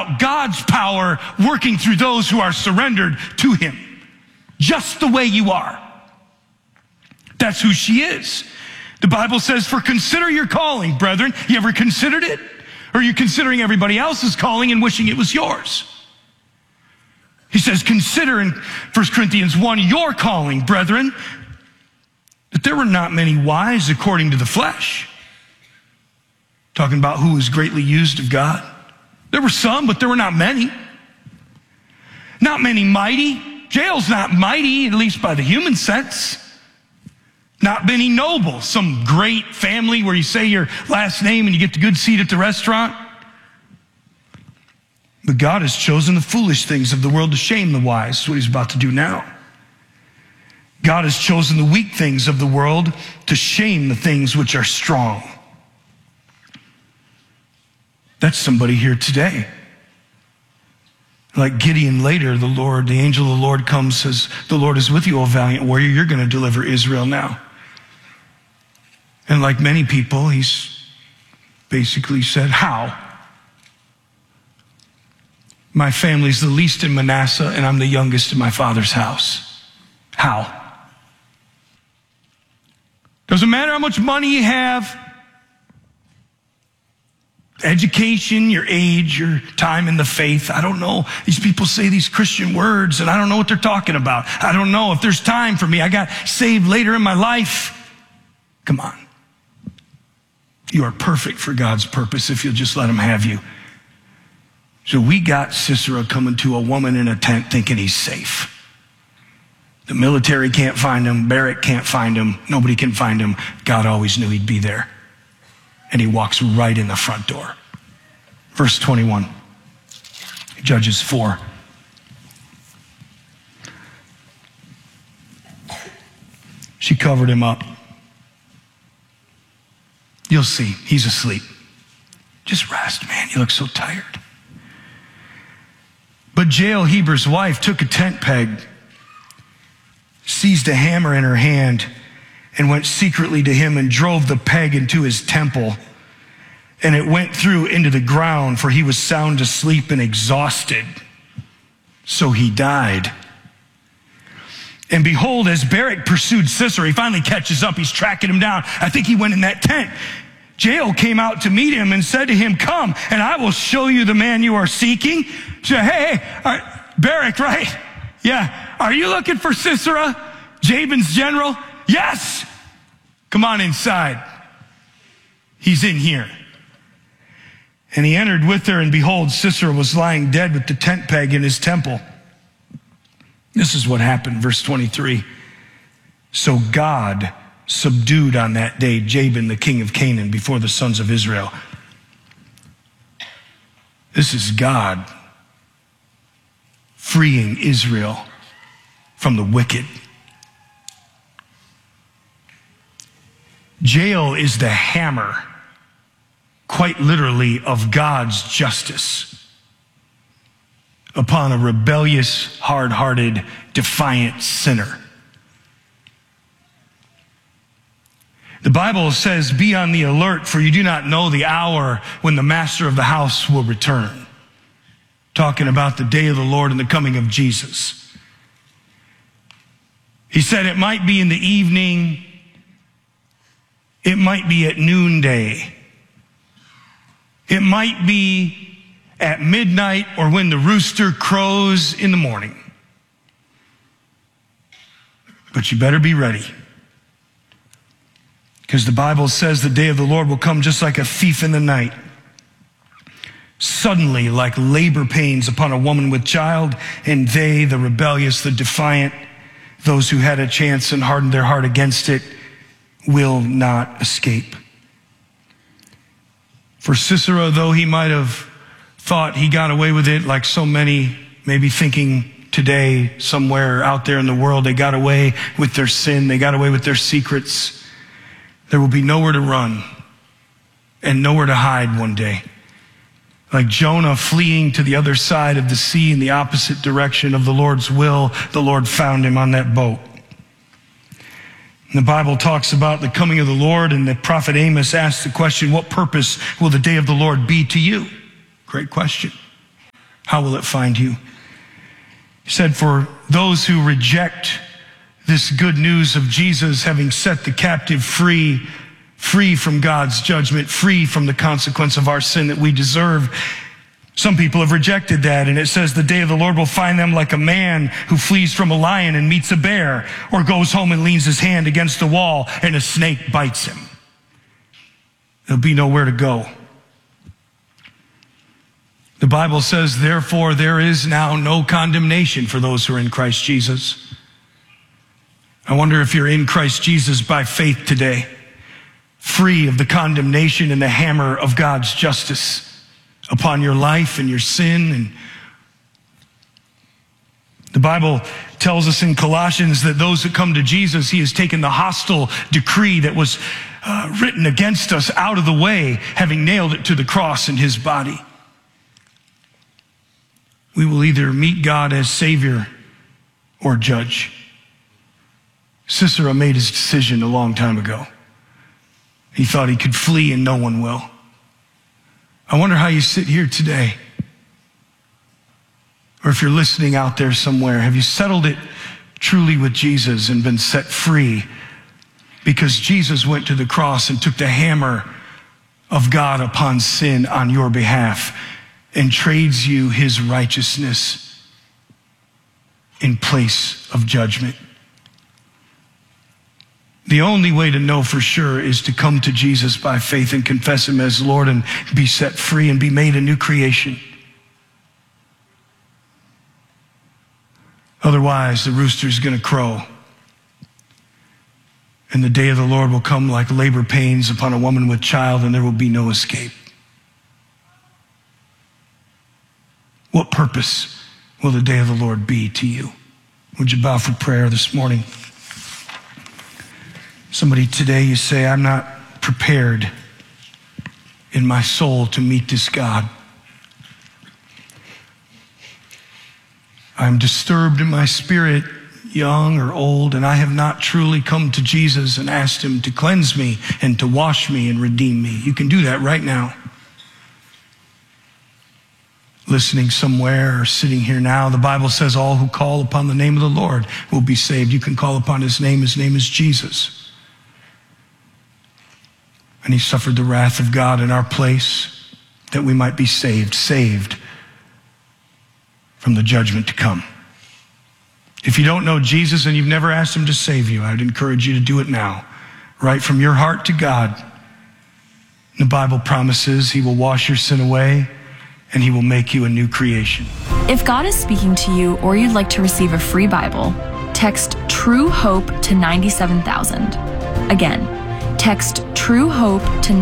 about God's power working through those who are surrendered to him. Just the way you are. That's who she is. The Bible says, for consider your calling, brethren. You ever considered it? Or are you considering everybody else's calling and wishing it was yours? He says, consider in 1 Corinthians 1, your calling, brethren, that there were not many wise according to the flesh. Talking about who was greatly used of God. There were some, but there were not many. Not many mighty. Jael's not mighty, at least by the human sense. Not many noble. Some great family where you say your last name and you get the good seat at the restaurant. But God has chosen the foolish things of the world to shame the wise. That's what he's about to do now. God has chosen the weak things of the world to shame the things which are strong. That's somebody here today. Like Gideon later, the angel of the Lord comes, says, the Lord is with you, O valiant warrior. You're going to deliver Israel now. And like many people, he's basically said, how? My family's the least in Manasseh, and I'm the youngest in my father's house. How? Doesn't matter how much money you have, education, your age, your time in the faith. I don't know. These people say these Christian words, and I don't know what they're talking about. I don't know if there's time for me. I got saved later in my life. Come on. You are perfect for God's purpose if you'll just let him have you. So we got Sisera coming to a woman in a tent thinking he's safe. The military can't find him. Barak can't find him. Nobody can find him. God always knew he'd be there. And he walks right in the front door. Verse 21, Judges 4. She covered him up. You'll see, he's asleep. Just rest, man. You look so tired. But Jael, Heber's wife, took a tent peg, seized a hammer in her hand, and went secretly to him and drove the peg into his temple. And it went through into the ground, for he was sound asleep and exhausted. So he died. And behold, as Barak pursued Sisera, he finally catches up. He's tracking him down. I think he went in that tent. Jael came out to meet him and said to him, come, and I will show you the man you are seeking. She said, hey, Barak, right? Yeah. Are you looking for Sisera, Jabin's general? Yes. Come on inside. He's in here. And he entered with her, and behold, Sisera was lying dead with the tent peg in his temple. This is what happened, verse 23. So God subdued on that day Jabin, the king of Canaan, before the sons of Israel. This is God freeing Israel from the wicked. Jael is the hammer, quite literally, of God's justice upon a rebellious, hard-hearted, defiant sinner. The Bible says, be on the alert, for you do not know the hour when the master of the house will return. Talking about the day of the Lord and the coming of Jesus. He said it might be in the evening, it might be at noonday, it might be at midnight, or when the rooster crows in the morning. But you better be ready. Because the Bible says the day of the Lord will come just like a thief in the night. Suddenly, like labor pains upon a woman with child, and they, the rebellious, the defiant, those who had a chance and hardened their heart against it, will not escape. For Sisera, though he might have thought he got away with it, like so many, maybe thinking today somewhere out there in the world, they got away with their sin, they got away with their secrets. There will be nowhere to run and nowhere to hide one day. Like Jonah fleeing to the other side of the sea in the opposite direction of the Lord's will, the Lord found him on that boat. And the Bible talks about the coming of the Lord, and the prophet Amos asked the question, what purpose will the day of the Lord be to you? Great question. how will it find you? He said, for those who reject this good news of Jesus having set the captive free from God's judgment, free from the consequence of our sin that we deserve. Some people have rejected that, and it says the day of the Lord will find them like a man who flees from a lion and meets a bear, or goes home and leans his hand against the wall and a snake bites him. There'll be nowhere to go. The Bible says, therefore, there is now no condemnation for those who are in Christ Jesus. I wonder if you're in Christ Jesus by faith today, free of the condemnation and the hammer of God's justice upon your life and your sin. And the Bible tells us in Colossians that those that come to Jesus, he has taken the hostile decree that was written against us out of the way, having nailed it to the cross in his body. We will either meet God as Savior or judge. Sisera made his decision a long time ago. He thought he could flee and no one will. I wonder how you sit here today. Or if you're listening out there somewhere, have you settled it truly with Jesus and been set free? Because Jesus went to the cross and took the hammer of God upon sin on your behalf and trades you his righteousness in place of judgment. The only way to know for sure is to come to Jesus by faith and confess him as Lord and be set free and be made a new creation. Otherwise, the rooster's going to crow. And the day of the Lord will come like labor pains upon a woman with child, and there will be no escape. What purpose will the day of the Lord be to you? Would you bow for prayer this morning? Somebody today, you say, I'm not prepared in my soul to meet this God. I'm disturbed in my spirit, young or old, and I have not truly come to Jesus and asked him to cleanse me and to wash me and redeem me. You can do that right now. Listening somewhere or sitting here now, the Bible says all who call upon the name of the Lord will be saved. You can call upon his name. His name is Jesus. And he suffered the wrath of God in our place that we might be saved from the judgment to come. If you don't know Jesus and you've never asked him to save you, I'd encourage you to do it now. Right from your heart to God. The Bible promises he will wash your sin away and he will make you a new creation. If God is speaking to you or you'd like to receive a free Bible, text True Hope to 97,000. Again, text True Hope to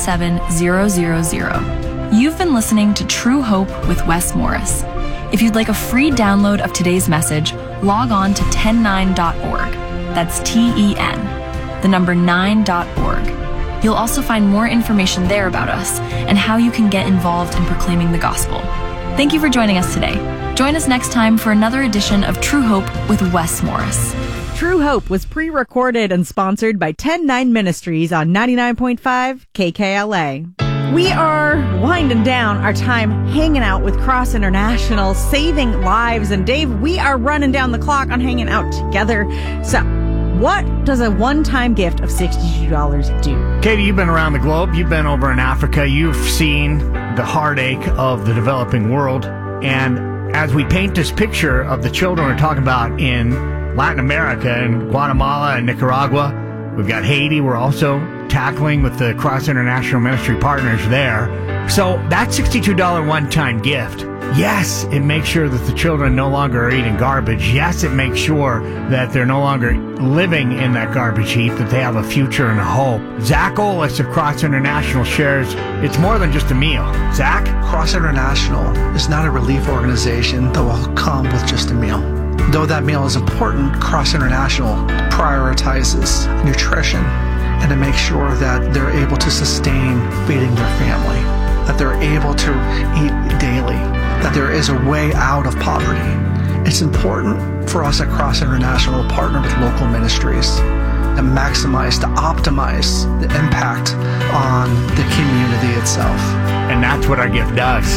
97000. You've been listening to True Hope with Wes Morris. If you'd like a free download of today's message, log on to 109.org. That's TEN, the number 9.org. You'll also find more information there about us and how you can get involved in proclaiming the gospel. Thank you for joining us today. Join us next time for another edition of True Hope with Wes Morris. True Hope was pre-recorded and sponsored by 10-9 Ministries on 99.5 KKLA. We are winding down our time hanging out with Cross International, saving lives. And Dave, we are running down the clock on hanging out together. So what does a one-time gift of $62 do? Katie, you've been around the globe. You've been over in Africa. You've seen the heartache of the developing world. And as we paint this picture of the children we're talking about in Latin America and Guatemala and Nicaragua, we've got Haiti. We're also tackling with the Cross International Ministry partners there. So that $62 one-time gift, yes, it makes sure that the children no longer are eating garbage. Yes, it makes sure that they're no longer living in that garbage heap, that they have a future and a hope. Zach Olis of Cross International shares it's more than just a meal. Zach? Cross International is not a relief organization that will come with just a meal. Though that meal is important, Cross International prioritizes nutrition and to make sure that they're able to sustain feeding their family, that they're able to eat daily, that there is a way out of poverty. It's important for us at Cross International to partner with local ministries and maximize, to optimize the impact on the community itself. And that's what our gift does.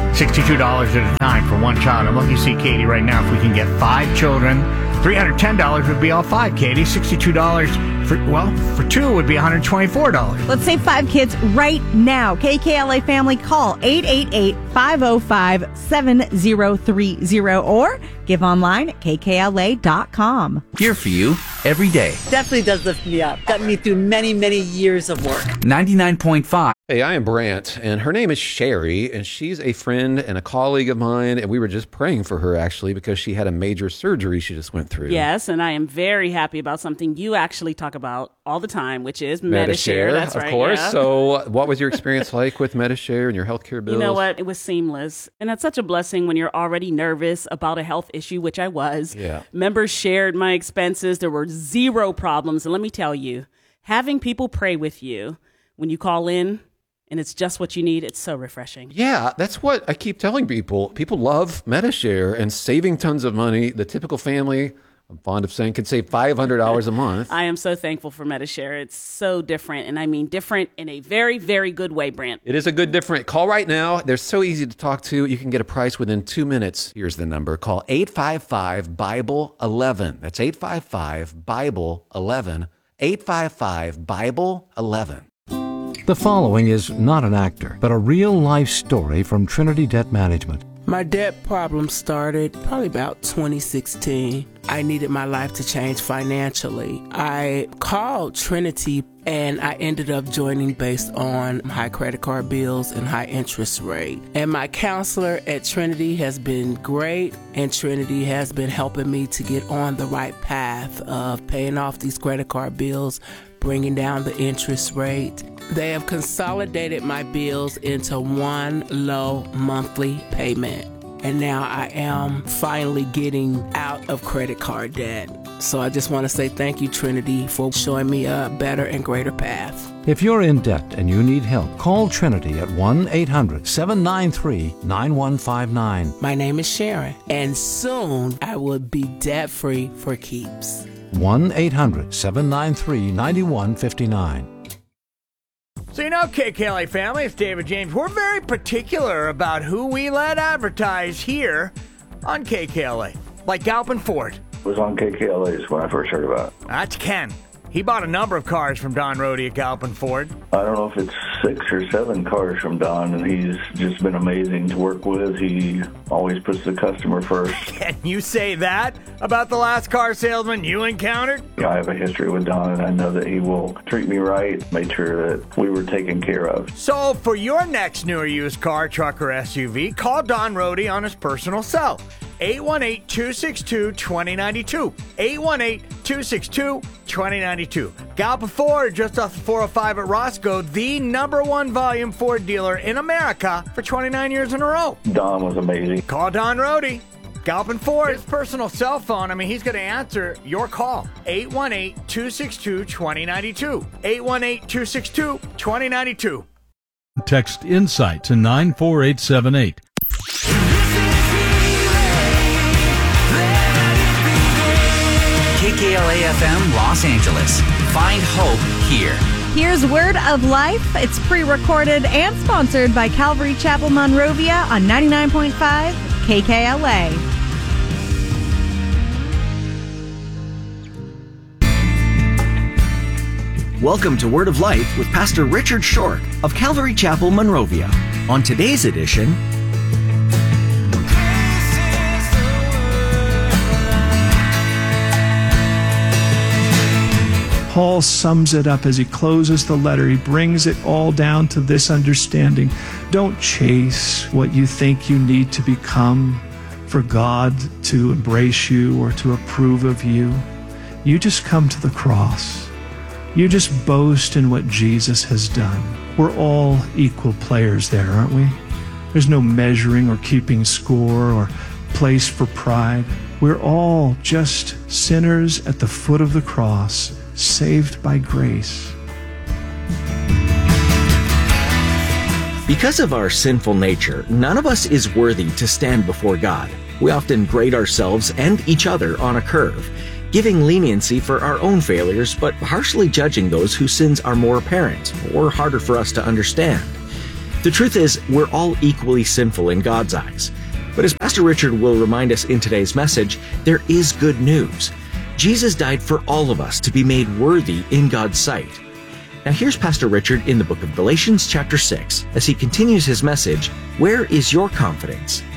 $62 at a time for one child. I'm looking to see Katie right now if we can get 5 children. $310 would be all 5, Katie. $62 for 2 would be $124. Let's save 5 kids right now. KKLA family, call 888-505-7030 or give online at kkla.com. Here for you every day. Definitely does lift me up. Got me through many, many years of work. 99.5. Hey, I am Brant, and her name is Sherry, and she's a friend and a colleague of mine, and we were just praying for her, actually, because she had a major surgery she just went through. Yes, and I am very happy about something you actually talk about all the time, which is Medi-Share. That's right, of course. Yeah. So what was your experience like with Medi-Share and your healthcare bills? You know what? It was seamless. And that's such a blessing when you're already nervous about a health issue, which I was. Yeah. Members shared my expenses. There were 0 problems. And let me tell you, having people pray with you when you call in, and it's just what you need, it's so refreshing. Yeah, that's what I keep telling people. People love Medi-Share and saving tons of money. The typical family, I'm fond of saying, can save $500 a month. I am so thankful for Medi-Share. It's so different, and I mean different in a very, very good way, Brant. It is a good different. Call right now. They're so easy to talk to. You can get a price within 2 minutes. Here's the number. Call 855-BIBLE-11. That's 855-BIBLE-11. 855-BIBLE-11. The following is not an actor, but a real-life story from Trinity Debt Management. My debt problem started probably about 2016. I needed my life to change financially. I called Trinity and I ended up joining based on high credit card bills and high interest rate. And my counselor at Trinity has been great, and Trinity has been helping me to get on the right path of paying off these credit card bills, bringing down the interest rate. They have consolidated my bills into one low monthly payment. And now I am finally getting out of credit card debt. So I just want to say thank you, Trinity, for showing me a better and greater path. If you're in debt and you need help, call Trinity at 1-800-793-9159. My name is Sharon, and soon I will be debt-free for keeps. 1-800-793-9159. So you know, KKLA family, it's David James. We're very particular about who we let advertise here on KKLA, like Galpin Ford. It was on KKLA's when I first heard about it. That's Ken. He bought a number of cars from Don Rohde at Galpin Ford. I don't know if it's 6 or 7 cars from Don, and he's just been amazing to work with. He always puts the customer first. Can you say that about the last car salesman you encountered? I have a history with Don, and I know that he will treat me right, make sure that we were taken care of. So for your next new or used car, truck, or SUV, call Don Rohde on his personal cell. 818-262-2092. 818-262-2092. Galpin Ford, just off the 405 at Roscoe, the #1 volume Ford dealer in America for 29 years in a row. Don was amazing. Call Don Rohde. Galpin Ford, his personal cell phone, he's going to answer your call. 818-262-2092. 818-262-2092. Text INSIGHT to 94878. KKLA-FM Los Angeles. Find hope here. Here's Word of Life. It's pre-recorded and sponsored by Calvary Chapel Monrovia on 99.5 KKLA. Welcome to Word of Life with Pastor Richard Short of Calvary Chapel Monrovia. On today's edition, Paul sums it up as he closes the letter. He brings it all down to this understanding. Don't chase what you think you need to become for God to embrace you or to approve of you. You just come to the cross. You just boast in what Jesus has done. We're all equal players there, aren't we? There's no measuring or keeping score or place for pride. We're all just sinners at the foot of the cross, saved by grace. because of our sinful nature, none of us is worthy to stand before God. We often grade ourselves and each other on a curve, giving leniency for our own failures, but harshly judging those whose sins are more apparent or harder for us to understand. The truth is, we're all equally sinful in God's eyes. But as Pastor Richard will remind us in today's message, there is good news. Jesus died for all of us to be made worthy in God's sight. Now here's Pastor Richard in the book of Galatians chapter 6 as he continues his message, Where is Your Confidence?